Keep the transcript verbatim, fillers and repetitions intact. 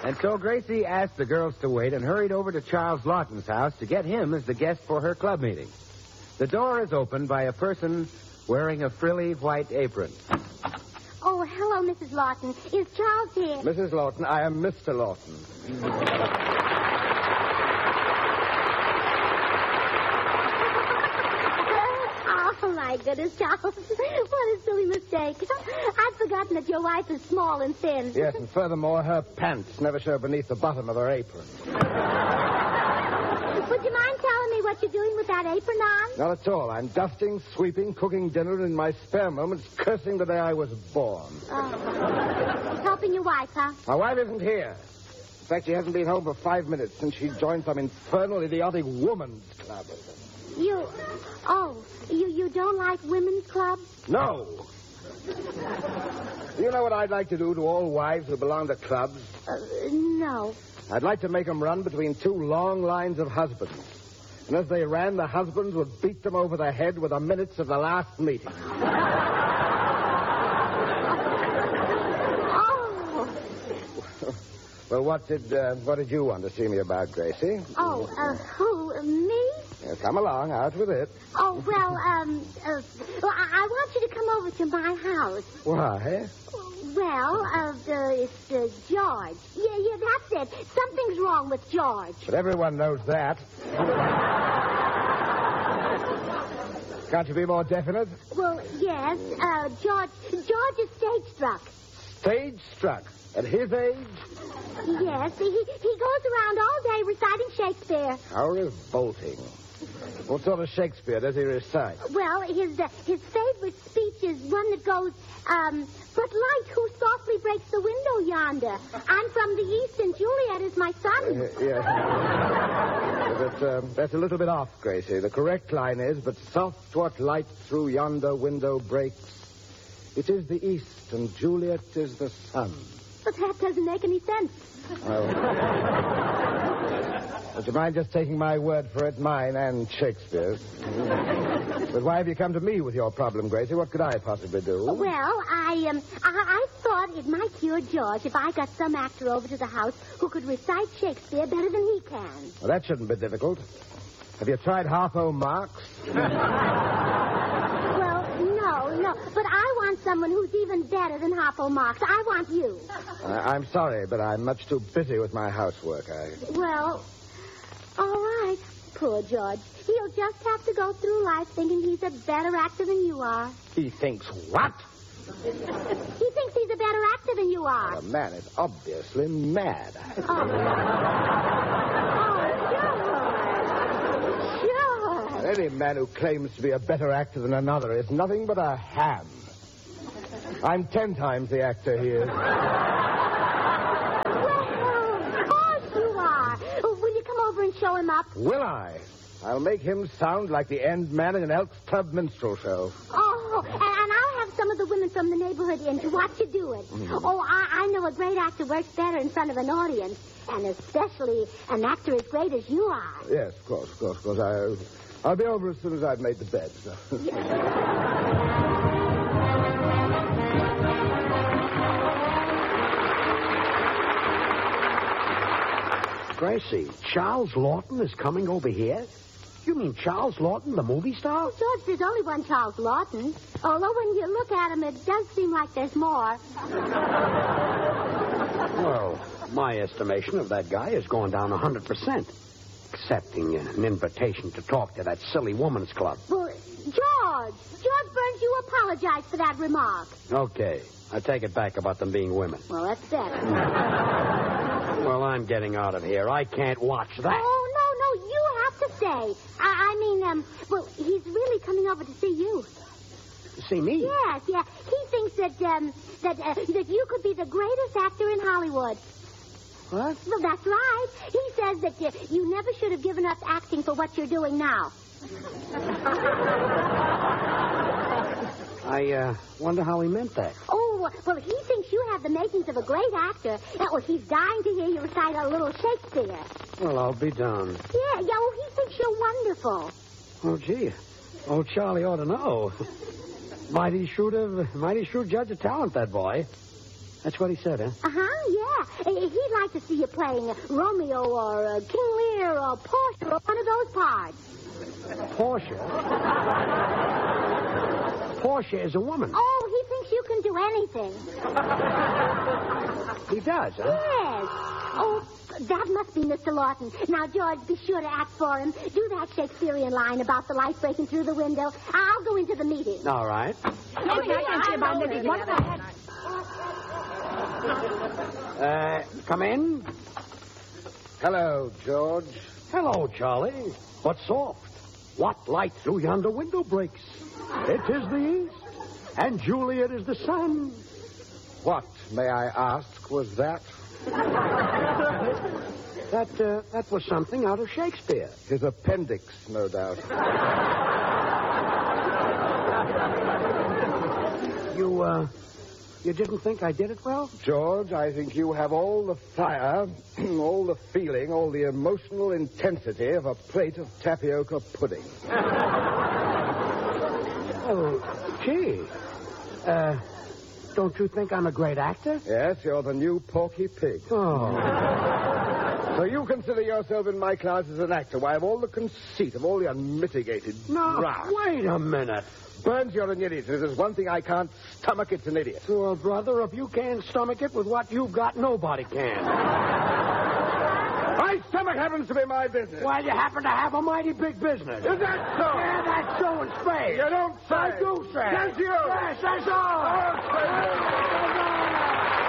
And so Gracie asked the girls to wait and hurried over to Charles Lawton's house to get him as the guest for her club meeting. The door is opened by a person wearing a frilly white apron. Oh, hello, Missus Lawton. Is Charles here? Missus Lawton, I am Mister Lawton. Oh, my goodness, Charles. What a silly mistake. I'd forgotten that your wife is small and thin. Yes, and furthermore, her pants never show beneath the bottom of her apron. Would you mind telling me what you're doing with that apron on? Not at all. I'm dusting, sweeping, cooking dinner, and in my spare moments cursing the day I was born. Oh. Helping your wife, huh? My wife isn't here. In fact, she hasn't been home for five minutes since she joined some infernal, idiotic woman's club. You... Oh, you, you don't like women's clubs? No. You know what I'd like to do to all wives who belong to clubs? Uh, no. I'd like to make them run between two long lines of husbands. And as they ran, the husbands would beat them over the head with the minutes of the last meeting. Oh. Well, what did uh, what did you want to see me about, Gracie? Oh, uh, who? Me? Yeah, come along, out with it. Oh, well, um, uh, well, I-, I want you to come over to my house. Why? Well, uh, uh, it's uh, George. Yeah, yeah, that's it. Something's wrong with George. But everyone knows that. Can't you be more definite? Well, yes, uh, George, George is stage struck. Stage struck? At his age? Yes, he, he goes around all day reciting Shakespeare. How revolting. What sort of Shakespeare does he recite? Well, his uh, his favorite speech is one that goes, um, but light who softly breaks the window yonder. I'm from the east and Juliet is my son. Uh, yes. but, um, that's a little bit off, Gracie. The correct line is, but soft what light through yonder window breaks. It is the east and Juliet is the sun. But that doesn't make any sense. Oh. Would you mind just taking my word for it, mine and Shakespeare's? But why have you come to me with your problem, Gracie? What could I possibly do? Well, I um, I, I thought it might cure George if I got some actor over to the house who could recite Shakespeare better than he can. Well, that shouldn't be difficult. Have you tried Harpo Marx? Well, no, no. But I want someone who's even better than Harpo Marx. I want you. Uh, I'm sorry, but I'm much too busy with my housework. I... Well, all right. Poor George. He'll just have to go through life thinking he's a better actor than you are. He thinks what? He thinks he's a better actor than you are. The man is obviously mad. Oh, oh sure. Sure. Any man who claims to be a better actor than another is nothing but a ham. I'm ten times the actor he is. And show him up. Will I? I'll make him sound like the end man in an Elks Club minstrel show. Oh, and, and I'll have some of the women from the neighborhood in to watch you do it. Mm. Oh, I, I know a great actor works better in front of an audience, and especially an actor as great as you are. Yes, of course, of course, of course. I'll, I'll be over as soon as I've made the bed. So. Gracie, Charles Lawton is coming over here? You mean Charles Lawton, the movie star? Oh, George, there's only one Charles Lawton. Although when you look at him, it does seem like there's more. Well, my estimation of that guy has gone down one hundred percent. Accepting an invitation to talk to that silly woman's club. Well, George! George Burns, you apologize for that remark. Okay. I take it back about them being women. Well, that's better. Well, I'm getting out of here. I can't watch that. Oh, no, no, you have to stay. I, I mean, um, well, he's really coming over to see you. To see me? Yes, yeah. He thinks that, um, that, uh, that you could be the greatest actor in Hollywood. What? Well, that's right. He says that you, you never should have given up acting for what you're doing now. I, uh, wonder how he meant that. Oh, well, he thinks you have the makings of a great actor. Well, he's dying to hear you recite a little Shakespeare. Well, I'll be darned. Yeah, yeah, well, he thinks you're wonderful. Oh, gee. Old Charlie ought to know. Mighty shrewd, of, mighty shrewd judge of talent, that boy. That's what he said, huh? Uh-huh, yeah. Uh, He'd like to see you playing Romeo or uh, King Lear or Portia or one of those parts. Portia? Portia is a woman. Oh, he thinks you can do anything. He does, huh? Yes. Oh, that must be Mister Lawton. Now, George, be sure to act for him. Do that Shakespearean line about the light breaking through the window. I'll go into the meeting. All right. Uh, come in. Hello, George. Hello, Charlie. What's soft? What light through yonder window breaks? It is the east, and Juliet is the sun. What, may I ask, was that? That, uh, that was something out of Shakespeare. His appendix, no doubt. You, uh, you didn't think I did it well? George, I think you have all the fire, all the feeling, all the emotional intensity of a plate of tapioca pudding. Oh, gee. Uh, don't you think I'm a great actor? Yes, you're the new Porky Pig. Oh. So you consider yourself in my class as an actor. Why, of all the conceit, of all the unmitigated No, graft. wait a minute. Burns, you're an idiot. If there's one thing I can't stomach, it's an idiot. Well, brother, if you can't stomach it with what you've got, nobody can. My stomach happens to be my business. Well, you happen to have a mighty big business. Is that so? Yeah, that's so in space. You don't say. I do say. Yes, you. Yes, that's all. Oh,